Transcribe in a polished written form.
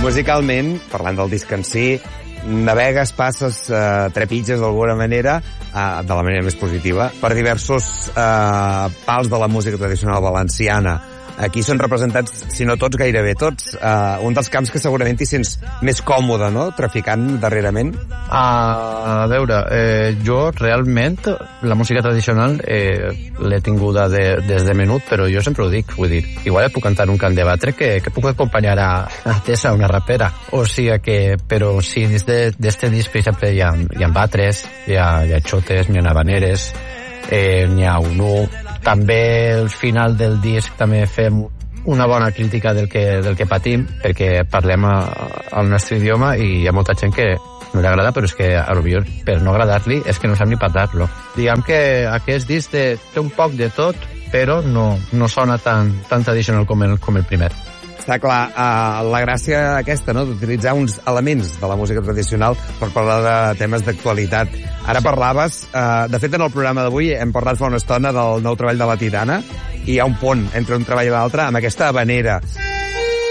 Musicalment, parlant del disc en si, navegues, passes, trepitges d'alguna manera, de la manera més positiva, per diversos pals de la música tradicional valenciana. Aquí són representats, si no tots, gairebé tots. Un dels camps que segurament t'hi sents més còmode, no?, traficant darrerament. A veure, jo realment la música tradicional l'he tinguda des de menut, però jo sempre ho dic, vull dir, igual puc cantar un cant de batre que puc acompanyar a Tessa, una rapera. O sigui que, però sí, dins d'este disc, per exemple, hi ha batres, hi ha xotes, hi ha habaneres, n'hi ha un u. També al final del disc també fem una bona crítica del que patim, perquè parlem el nostre idioma i hi ha molta gent que no li agrada, però és que potser per no agradar-li és que no sap ni parlar-lo. Diguem que aquest disc té un poc de tot, però no sona tan tradicional com el primer. Està clar, la gràcia aquesta, no?, d'utilitzar uns elements de la música tradicional per parlar de temes d'actualitat. Ara parlaves, de fet en el programa d'avui hem parlat fa una estona del nou treball de la Titana, i hi ha un pont entre un treball i l'altre amb aquesta habanera.